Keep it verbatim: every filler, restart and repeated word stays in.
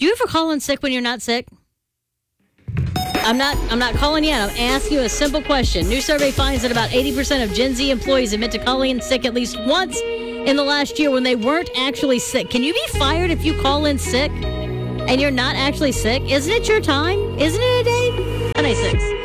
Do you ever call in sick when you're not sick? I'm not I'm not calling you out. I'm asking you a simple question. New survey finds that about eighty percent of Gen Z employees admit to calling in sick at least once in the last year when they weren't actually sick. Can you be fired if you call in sick and you're not actually sick? Isn't it your time? Isn't it a day? ninety-six.